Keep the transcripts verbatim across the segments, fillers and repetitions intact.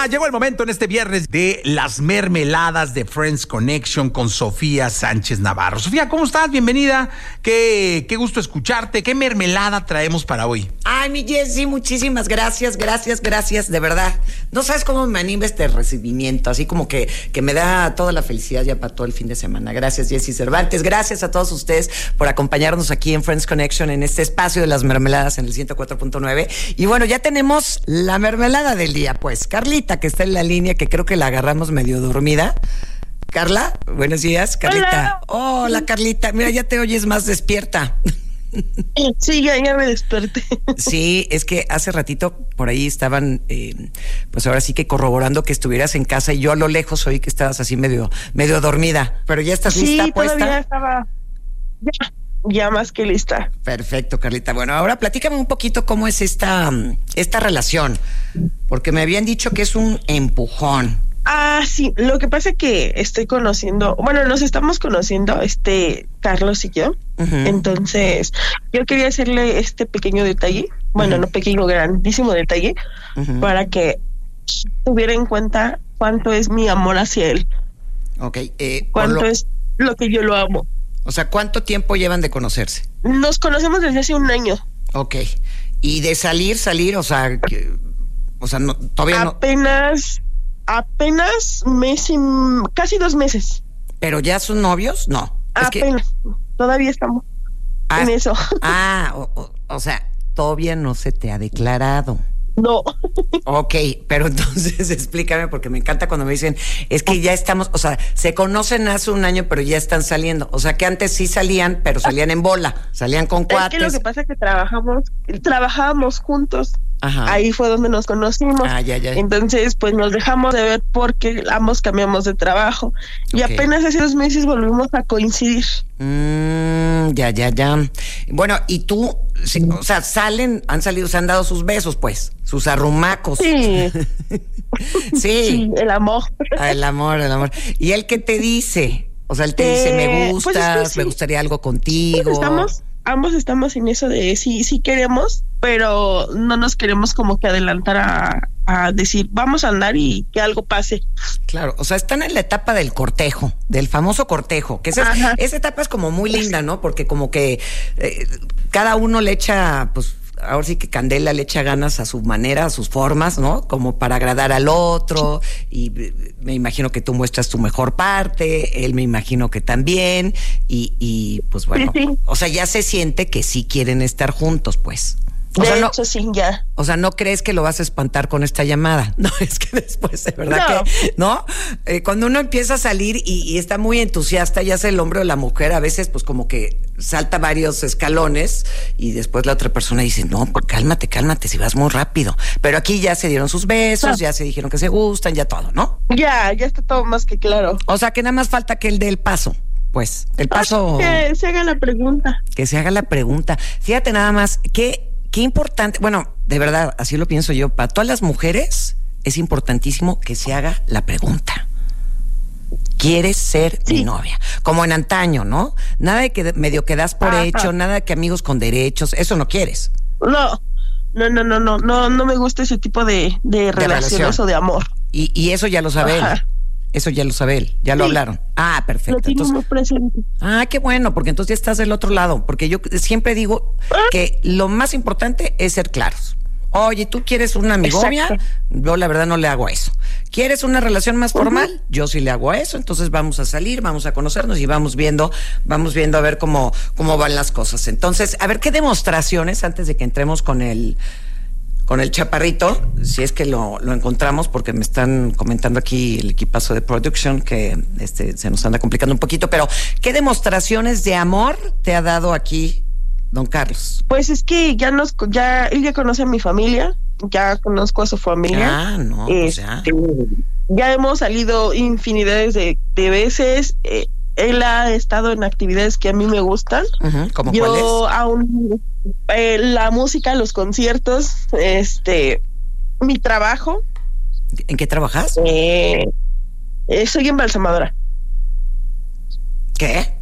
Ya llegó el momento en este viernes de las mermeladas de Friends Connection con Sofía Sánchez Navarro. Sofía, ¿cómo estás? Bienvenida. Qué, qué gusto escucharte. ¿Qué mermelada traemos para hoy? Ay, mi Jessy, muchísimas gracias, gracias, gracias, de verdad. No sabes cómo me anima este recibimiento, así como que, que me da toda la felicidad ya para todo el fin de semana. Gracias, Jessy Cervantes. Gracias a todos ustedes por acompañarnos aquí en Friends Connection, en este espacio de las mermeladas en el ciento cuatro punto nueve. Y bueno, ya tenemos la mermelada del día, pues. Carlita, que está en la línea, que creo que la agarramos medio dormida. Carla, buenos días, Carlita. Hola, Hola Carlita. Mira, ya te oyes más despierta. Sí, ya, ya me desperté. Sí, es que hace ratito por ahí estaban, eh, pues ahora sí que corroborando que estuvieras en casa y yo a lo lejos oí que estabas así medio, medio dormida. Pero ya estás sí, lista, puesta. Sí, todavía estaba ya, ya más que lista. Perfecto, Carlita. Bueno, ahora platícame un poquito cómo es esta, esta relación, porque me habían dicho que es un empujón. Ah, sí, lo que pasa es que estoy conociendo, bueno, nos estamos conociendo, este, Carlos y yo. Uh-huh. Entonces, yo quería hacerle este pequeño detalle, bueno, uh-huh. no pequeño, grandísimo detalle, uh-huh. para que tuviera en cuenta cuánto es mi amor hacia él. Ok. Eh, cuánto lo... es lo que yo lo amo. O sea, ¿cuánto tiempo llevan de conocerse? Nos conocemos desde hace un año. Ok. ¿Y de salir, salir, o sea, que, o sea, no, todavía Apenas... no... Apenas... Apenas mes y casi dos meses. ¿Pero ya son novios? No. Apenas. Es que... Todavía estamos ah, en eso. Ah, o, o, o sea, todavía no se te ha declarado. No. Ok, pero entonces explícame, porque me encanta cuando me dicen, es que ya estamos, o sea, se conocen hace un año, pero ya están saliendo. O sea, que antes sí salían, pero salían en bola, salían con cuates. Es que lo que pasa es que trabajamos, trabajábamos juntos. Ajá. Ahí fue donde nos conocimos. Ah, ya, ya. Entonces, pues nos dejamos de ver porque ambos cambiamos de trabajo. Y okay. apenas hace dos meses volvimos a coincidir. Mm, ya, ya, ya. Bueno, y tú, sí, o sea, salen, han salido, se han dado sus besos, pues, sus arrumacos. Sí. sí. Sí, el amor. Ah, el amor, el amor. ¿Y él qué te dice? O sea, él te eh, dice, me gustas, pues es que sí. me gustaría algo contigo. Pues estamos, ambos estamos en eso de sí, sí queremos, pero no nos queremos como que adelantar a, a decir, vamos a andar y que algo pase. Claro, o sea, están en la etapa del cortejo, del famoso cortejo, que esa, es, esa etapa es como muy linda, ¿no? Porque como que eh, cada uno le echa, pues, ahora sí que Candela le echa ganas a su manera, a sus formas, ¿no? Como para agradar al otro, y me imagino que tú muestras tu mejor parte, él me imagino que también, y, y pues bueno, sí, sí. o sea, ya se siente que sí quieren estar juntos, pues. O de sea, hecho, no, sí, ya. O sea, ¿no crees que lo vas a espantar con esta llamada? No, es que después, de verdad no. que, ¿no? Eh, cuando uno empieza a salir y, y está muy entusiasta, ya sea el hombre o la mujer, a veces pues como que salta varios escalones y después la otra persona dice, no, pues cálmate, cálmate, si vas muy rápido. Pero aquí ya se dieron sus besos, no. ya se dijeron que se gustan, ya todo, ¿no? Ya, ya está todo más que claro. O sea, que nada más falta que él dé el paso. Pues, el paso... Que se haga la pregunta. Que se haga la pregunta. Fíjate nada más, que... Qué importante, bueno, de verdad, así lo pienso yo, para todas las mujeres es importantísimo que se haga la pregunta. ¿Quieres ser sí. mi novia? Como en antaño, ¿no? Nada de que medio quedas por Ajá. hecho, nada de que amigos con derechos, eso no quieres. No, no, no, no, no, no, no me gusta ese tipo de, de, de relaciones relación. o de amor. Y, y eso ya lo sabe Ajá. él. Eso ya lo sabe él, ya sí. lo hablaron. Ah, perfecto. Lo tengo muy presente. Ah, qué bueno, porque entonces ya estás del otro lado. Porque yo siempre digo ¿Ah? que lo más importante es ser claros. Oye, ¿tú quieres una amigovia? Exacto. Yo la verdad no le hago eso. ¿Quieres una relación más formal? Uh-huh. Yo sí le hago eso. Entonces vamos a salir, vamos a conocernos y vamos viendo, vamos viendo a ver cómo, cómo van las cosas. Entonces, a ver qué demostraciones antes de que entremos con el... con el chaparrito, si es que lo, lo encontramos, porque me están comentando aquí el equipazo de production que este se nos anda complicando un poquito, pero ¿qué demostraciones de amor te ha dado aquí don Carlos? Pues es que ya nos, ya, él ya conoce a mi familia, ya conozco a su familia. Ah, no, este, o sea. Ya hemos salido infinidades de, de veces, eh, él ha estado en actividades que a mí me gustan. Uh-huh. ¿Cómo Yo cuáles? aún eh, la música, los conciertos, este, mi trabajo. ¿En qué trabajas? Eh, eh, soy embalsamadora. ¿Qué?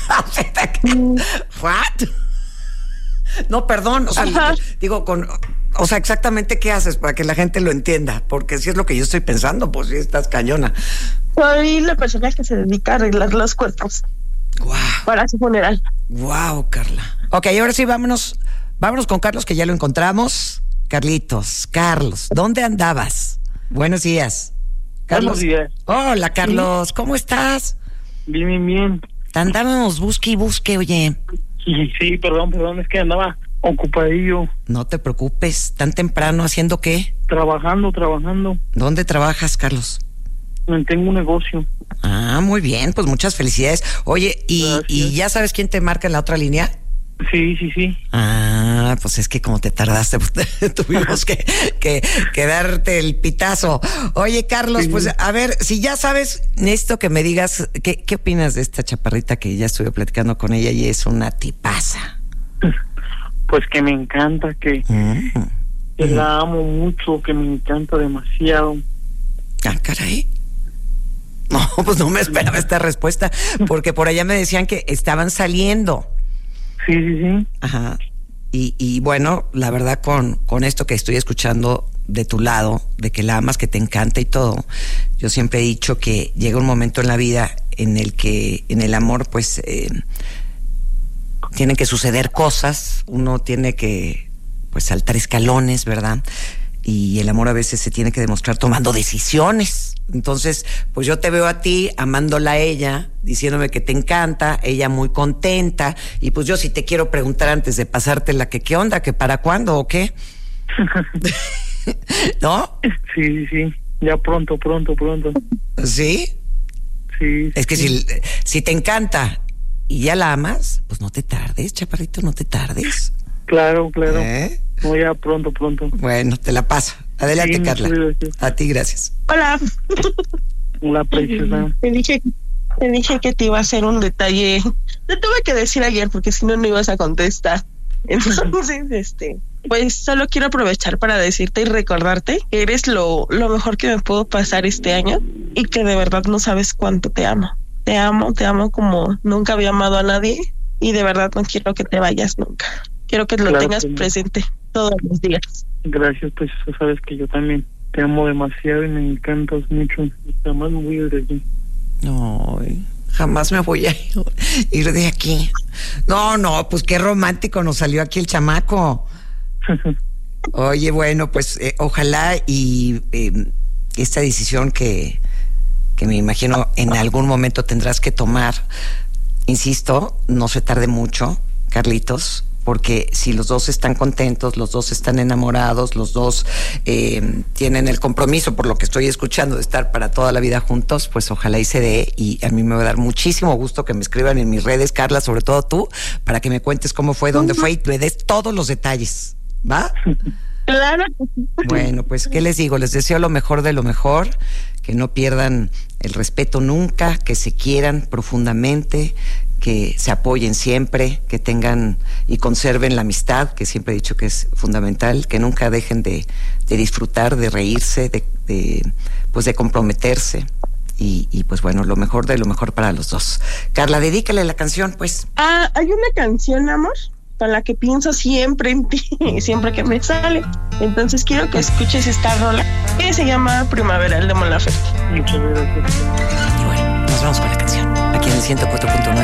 ¿What? No, perdón, o sea, Ajá. digo con, O sea, exactamente qué haces para que la gente lo entienda, porque si es lo que yo estoy pensando, pues sí estás cañona. Soy la persona que se dedica a arreglar los cuerpos. Wow. Para su funeral. Wow, Carla. Ok, ahora sí, vámonos, vámonos con Carlos, que ya lo encontramos. Carlitos, Carlos, ¿dónde andabas? Buenos días. Carlos. Buenos días. Hola, Carlos, ¿cómo estás? Bien, bien, bien. Te andábamos busque y busque, oye. Sí, sí, perdón, perdón, es que andaba ocupadillo. No te preocupes, tan temprano, ¿haciendo qué? Trabajando, trabajando. ¿Dónde trabajas, Carlos? Tengo un negocio. Ah, muy bien, pues muchas felicidades. Oye, ¿y, ¿y ya sabes quién te marca en la otra línea? Sí, sí, sí. Ah, pues es que como te tardaste, pues, tuvimos que, que, que darte el pitazo. Oye, Carlos, sí. Pues a ver, si ya sabes, necesito que me digas, ¿qué, qué opinas de esta chaparrita que ya estuve platicando con ella y es una tipaza? Pues que me encanta, que, mm. que mm. la amo mucho, que me encanta demasiado. Ah, caray. No, pues no me esperaba esta respuesta, porque por allá me decían que estaban saliendo. Sí, sí, sí. Ajá. Y, y bueno, la verdad con, con esto que estoy escuchando de tu lado, de que la amas, que te encanta y todo, yo siempre he dicho que llega un momento en la vida en el que, en el amor, pues, eh, tienen que suceder cosas, uno tiene que, pues, saltar escalones, ¿verdad? Y el amor a veces se tiene que demostrar tomando decisiones. Entonces, pues yo te veo a ti amándola a ella, diciéndome que te encanta, ella muy contenta, y pues yo sí te quiero preguntar antes de pasártela que qué onda, que para cuándo o qué. ¿No? Sí, sí, sí, ya pronto, pronto, pronto. ¿Sí? Sí. Es que sí. si, si te encanta y ya la amas, pues no te tardes, chaparrito, no te tardes. Claro, claro. ¿Eh? No, ya pronto, pronto. Bueno, te la paso. Adelante, sí, Carla. A ti, gracias. Hola. Hola, preciosa. Te dije, te dije que te iba a hacer un detalle. Te tuve que decir ayer porque si no, no ibas a contestar. Entonces, este, pues solo quiero aprovechar para decirte y recordarte que eres lo, lo mejor que me pudo pasar este año y que de verdad no sabes cuánto te amo. Te amo, te amo como nunca había amado a nadie y de verdad no quiero que te vayas nunca. Quiero que lo claro tengas que presente todos los días. Gracias, pues sabes que yo también te amo demasiado y me encantas mucho. Jamás me voy a ir de aquí. No, jamás me voy a ir de aquí. No, no, pues qué romántico nos salió aquí el chamaco. Oye, bueno, pues eh, ojalá y eh, esta decisión que, que me imagino en algún momento tendrás que tomar, insisto, no se tarde mucho, Carlitos, porque si los dos están contentos, los dos están enamorados, los dos eh, tienen el compromiso, por lo que estoy escuchando, de estar para toda la vida juntos, pues ojalá y se dé, y a mí me va a dar muchísimo gusto que me escriban en mis redes, Carla, sobre todo tú, para que me cuentes cómo fue, dónde fue y me des todos los detalles, ¿va? Claro. Bueno, pues, ¿qué les digo? Les deseo lo mejor de lo mejor, que no pierdan el respeto nunca, que se quieran profundamente, que se apoyen siempre, que tengan y conserven la amistad, que siempre he dicho que es fundamental, que nunca dejen de, de disfrutar, de reírse, de, de pues de comprometerse. Y, y pues bueno, lo mejor de lo mejor para los dos. Carla, dedícale la canción, pues. Ah, hay una canción, amor, con la que pienso siempre en ti, siempre que me sale. Entonces quiero que escuches esta rola, que se llama Primaveral de Mon Laferte. Muchas gracias. Y bueno, nos vamos con la canción, aquí en el ciento cuatro punto nueve.